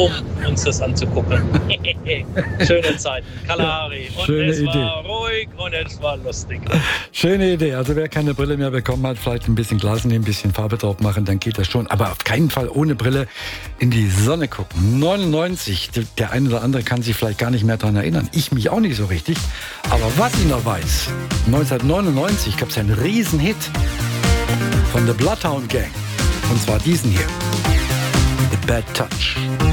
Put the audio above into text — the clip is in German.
um uns das anzugucken. Schöne Zeiten, Kalahari. Und Schöne es Idee. war ruhig und es war lustig. Schöne Idee. Also wer keine Brille mehr bekommen hat, vielleicht ein bisschen Glas nehmen, ein bisschen Farbe drauf machen, dann geht das schon. Aber auf keinen Fall ohne Brille in die Sonne gucken. 99, der eine oder andere kann sich vielleicht gar nicht mehr daran erinnern. Ich mich auch nicht so richtig. Aber was ich noch weiß, 1999 gab es einen Riesenhit von The Bloodhound Gang. Und zwar diesen hier. The Bad Touch.